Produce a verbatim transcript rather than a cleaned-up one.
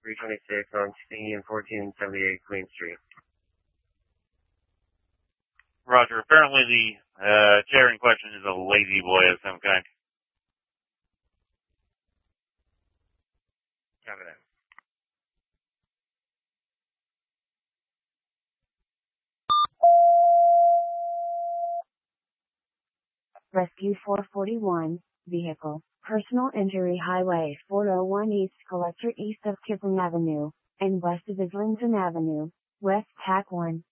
three twenty-six on C and fourteen seventy-eight Queen Street. Roger. Apparently the uh, chair in question is a lazy boy of some kind. Copy that. Rescue four forty-one, vehicle, personal injury highway four oh one East Collector east of Kipling Avenue, and west of Islington Avenue, west Tack one.